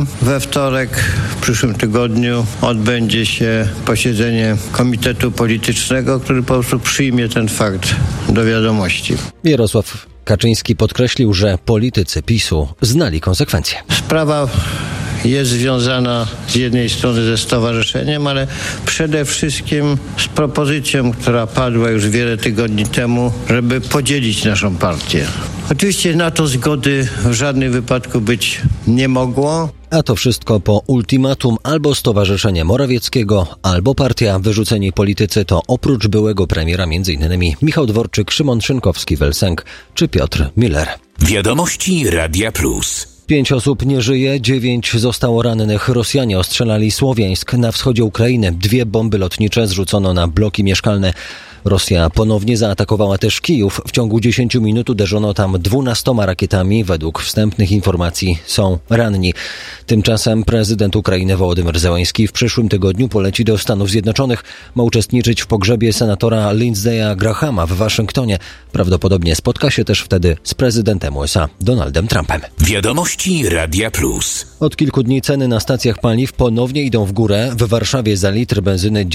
Potem we wtorek w przyszłym tygodniu odbędzie się posiedzenie Komitetu Politycznego, który po prostu przyjmie ten fakt do wiadomości. Jarosław Kaczyński podkreślił, że politycy PiS-u znali konsekwencje. Sprawa jest związana z jednej strony ze stowarzyszeniem, ale przede wszystkim z propozycją, która padła już wiele tygodni temu, żeby podzielić naszą partię. Oczywiście na to zgody w żadnym wypadku być nie mogło. A to wszystko po ultimatum albo Stowarzyszenie Morawieckiego, albo partia. Wyrzuceni politycy to oprócz byłego premiera m.in. Michał Dworczyk, Szymon Szynkowski-Welsenk czy Piotr Müller. Wiadomości Radia Plus. 5 osób nie żyje, 9 zostało rannych. Rosjanie ostrzelali Słowiańsk na wschodzie Ukrainy. 2 bomby lotnicze zrzucono na bloki mieszkalne. Rosja ponownie zaatakowała też Kijów. W ciągu 10 minut uderzono tam 12 rakietami. Według wstępnych informacji są ranni. Tymczasem prezydent Ukrainy Wołodymyr Zełenski w przyszłym tygodniu poleci do Stanów Zjednoczonych. Ma uczestniczyć w pogrzebie senatora Lindsey'a Grahama w Waszyngtonie. Prawdopodobnie spotka się też wtedy z prezydentem USA Donaldem Trumpem. Wiadomości Radia Plus. Od kilku dni ceny na stacjach paliw ponownie idą w górę. W Warszawie za litr benzyny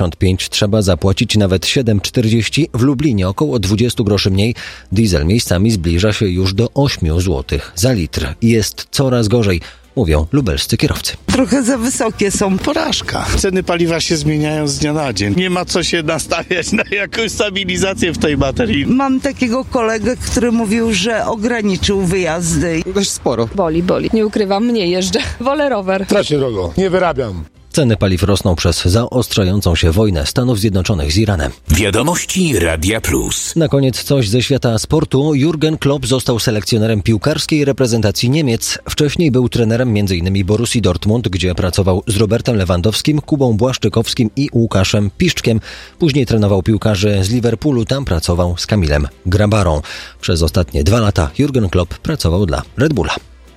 95 trzeba zapłacić nawet 7,40. W Lublinie około 20 groszy mniej. Diesel miejscami zbliża się już do 8 zł za litr. Jest coraz gorzej, mówią lubelscy kierowcy. Trochę za wysokie są. Porażka. Ceny paliwa się zmieniają z dnia na dzień. Nie ma co się nastawiać na jakąś stabilizację w tej baterii. Mam takiego kolegę, który mówił, że ograniczył wyjazdy. Dość sporo. Boli. Nie ukrywam, mniej jeżdżę. Wolę rower. Strasznie drogo. Nie wyrabiam. Ceny paliw rosną przez zaostrzającą się wojnę Stanów Zjednoczonych z Iranem. Wiadomości Radia Plus. Na koniec coś ze świata sportu. Jurgen Klopp został selekcjonerem piłkarskiej reprezentacji Niemiec. Wcześniej był trenerem m.in. Borussii Dortmund, gdzie pracował z Robertem Lewandowskim, Kubą Błaszczykowskim i Łukaszem Piszczkiem. Później trenował piłkarzy z Liverpoolu, tam pracował z Kamilem Grabarą. Przez ostatnie 2 lata Jurgen Klopp pracował dla Red Bulla.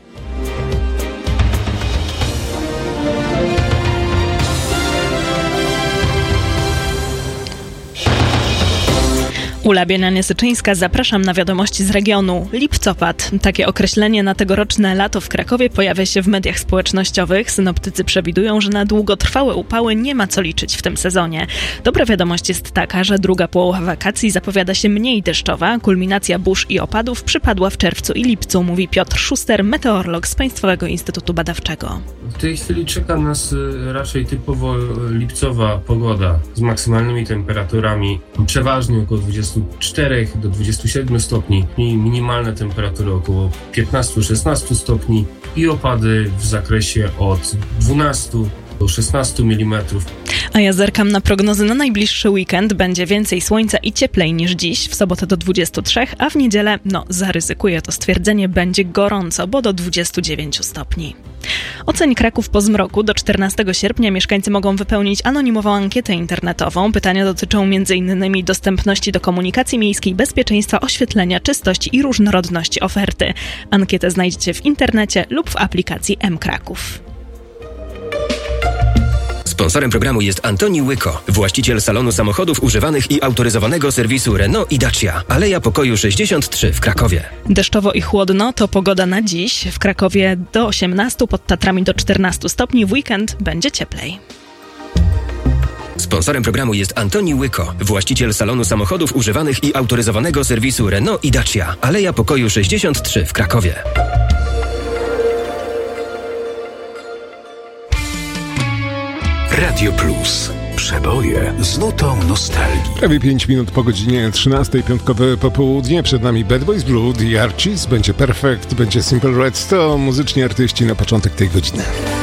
Ula Bienianie-Syczyńska, zapraszam na wiadomości z regionu. Lipcopad. Takie określenie na tegoroczne lato w Krakowie pojawia się w mediach społecznościowych. Synoptycy przewidują, że na długotrwałe upały nie ma co liczyć w tym sezonie. Dobra wiadomość jest taka, że druga połowa wakacji zapowiada się mniej deszczowa. Kulminacja burz i opadów przypadła w czerwcu i lipcu, mówi Piotr Szuster, meteorolog z Państwowego Instytutu Badawczego. W tej chwili czeka nas raczej typowo lipcowa pogoda z maksymalnymi temperaturami przeważnie około 24 do 27 stopni i minimalne temperatury około 15-16 stopni i opady w zakresie od 12 do 16 mm. A ja zerkam na prognozy na najbliższy weekend. Będzie więcej słońca i cieplej niż dziś, w sobotę do 23, a w niedzielę, zaryzykuję to stwierdzenie, będzie gorąco, bo do 29 stopni. Oceń Kraków po zmroku. Do 14 sierpnia mieszkańcy mogą wypełnić anonimową ankietę internetową. Pytania dotyczą m.in. dostępności do komunikacji miejskiej, bezpieczeństwa, oświetlenia, czystości i różnorodności oferty. Ankietę znajdziecie w internecie lub w aplikacji mKraków. Sponsorem programu jest Antoni Łyko, właściciel salonu samochodów używanych i autoryzowanego serwisu Renault i Dacia. Aleja Pokoju 63 w Krakowie. Deszczowo i chłodno to pogoda na dziś. W Krakowie do 18, pod Tatrami do 14 stopni. W weekend będzie cieplej. Sponsorem programu jest Antoni Łyko, właściciel salonu samochodów używanych i autoryzowanego serwisu Renault i Dacia. Aleja Pokoju 63 w Krakowie. Radio Plus. Przeboje z nutą nostalgii. Prawie 5 minut po godzinie 13, piątkowe popołudnie. Przed nami Bad Boys Blue, The Archies, będzie Perfect, będzie Simple Red. To muzyczni artyści na początek tej godziny.